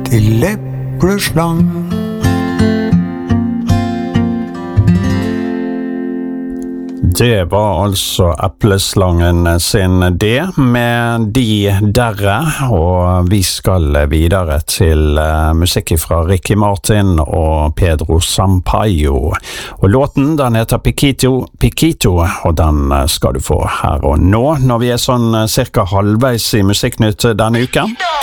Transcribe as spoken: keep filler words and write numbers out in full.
til epleslang. Det var altså Epleslangen sin D med De Derre, og vi skal videre til uh, musikk fra Ricky Martin og Pedro Sampaio. Og låten den heter Piquito, Piquito, og den skal du få her og nå, når vi er sånn uh, cirka halvveis i Musikknytt denne uken.